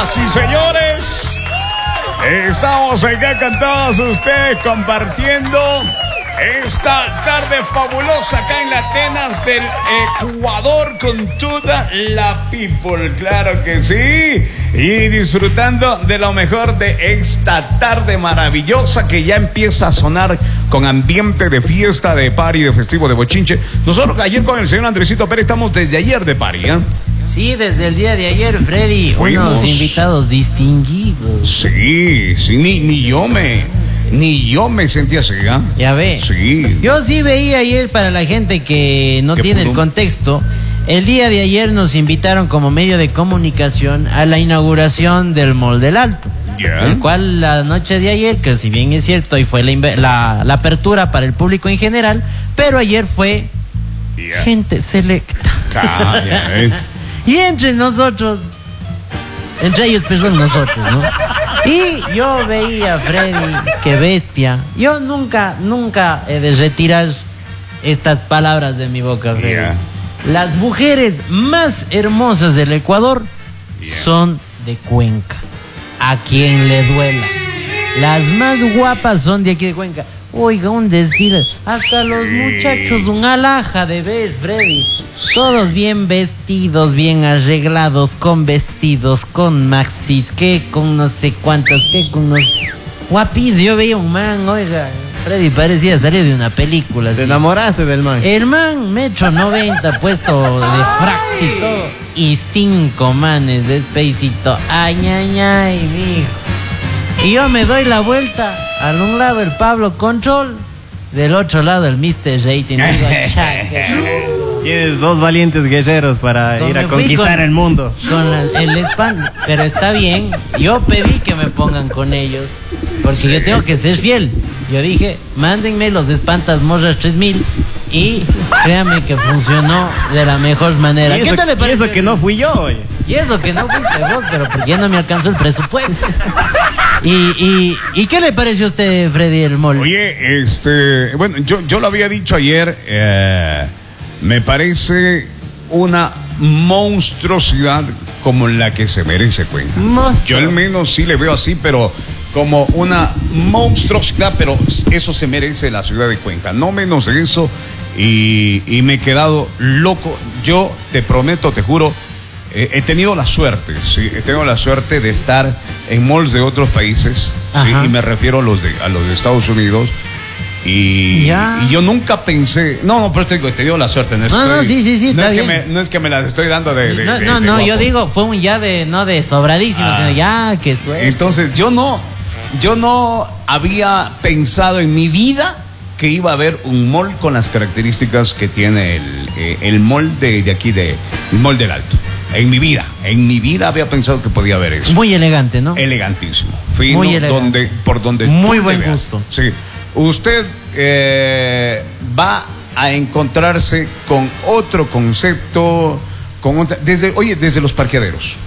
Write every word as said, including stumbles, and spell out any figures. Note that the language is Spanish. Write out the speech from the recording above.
Señoras y señores, estamos acá con todos ustedes compartiendo esta tarde fabulosa acá en la Atenas del Ecuador con toda la people, claro que sí, y disfrutando de lo mejor de esta tarde maravillosa que ya empieza a sonar con ambiente de fiesta, de party, de festivo, de bochinche. Nosotros ayer con el señor Andresito Pérez estamos desde ayer de party, ¿eh? Sí, desde el día de ayer, Freddy, Fuimos. Unos invitados distinguidos. Sí, sí, ni, ni yo me... Ni yo me sentía así, ¿eh? Ya ve. Sí. Yo sí veía ayer, para la gente que no ¿Qué tiene pudo? el contexto, el día de ayer nos invitaron como medio de comunicación a la inauguración del Mall del Alto. Ya. El cual la noche de ayer, que si bien es cierto, hoy fue la, inve- la, la apertura para el público en general, pero ayer fue Ya. gente selecta. Calla, ¿ves? Y entre nosotros, entre ellos, perdón, nosotros, ¿no? Y yo veía a Freddy, qué bestia. Yo nunca, nunca he de retirar estas palabras de mi boca, Freddy. Yeah. Las mujeres más hermosas del Ecuador Yeah. son de Cuenca. A quien le duela. Las más guapas son de aquí de Cuenca. Oiga, un desfile. Hasta los Sí. muchachos, un alhaja de ver, Freddy. Todos bien vestidos, bien arreglados, con vestidos, con maxis, que con no sé cuántos, que con unos guapis. Yo veía un man, oiga, Freddy parecía salir de una película. Te así. enamoraste del man. El man, metro noventa, puesto de frac y todo. Y cinco manes de espacito. Ay, ay, ay, mijo. Y yo me doy la vuelta. Al un lado el Pablo Control, del otro lado el mister Rating. Digo, chaca. Tienes dos valientes guerreros para Con- ir a me fui conquistar con- el mundo. Con la- el spam, pero está bien. Yo pedí que me pongan con ellos, porque Sí. yo tengo que ser fiel. Yo dije, mándenme los espantas morras tres mil. Y créame que funcionó de la mejor manera. Y ¿Qué eso, tal le y parece? eso que no fui yo, oye. Y eso que no fuiste vos, pero porque ya no me alcanzó el presupuesto. ¿Y, y, ¿y qué le pareció a usted, Freddy, el mall? Oye, este, bueno, yo, yo lo había dicho ayer, eh, me parece una monstruosidad como la que se merece Cuenca. Monstruo. Yo al menos sí le veo así, pero como una monstruosidad, pero eso se merece la ciudad de Cuenca, no menos de eso, y, y me he quedado loco. Yo te prometo, te juro, eh, he tenido la suerte, sí, he tenido la suerte de estar en malls de otros países, sí, Ajá. y me refiero a los de, a los de Estados Unidos. Y, Ya. y yo nunca pensé, no, no, pero te digo, he tenido la suerte. No, No, no, estoy- sí, sí, sí, no está es que bien. me, no es que me las estoy dando de, de- No, de- no, de no, yo guapo. digo, fue un ya de, no de sobradísimo, Ah. sino ya, qué suerte. Entonces yo no, yo no había pensado en mi vida que iba a haber un mall con las características que tiene el, eh, el mall de, de aquí, de, el mall del Alto. En mi vida, en mi vida había pensado que podía haber eso. Muy elegante, ¿no? Elegantísimo, fino, Muy elegante. donde, por donde Muy tú buen le veas. gusto. Sí, usted eh, va a encontrarse con otro concepto, con otra- desde, oye, desde los parqueaderos.